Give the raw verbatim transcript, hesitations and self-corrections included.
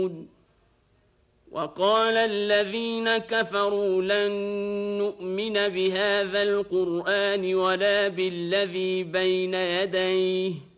يعلمون وقال الذين كفروا لن نؤمن بهذا القرآن ولا بالذي بين يديه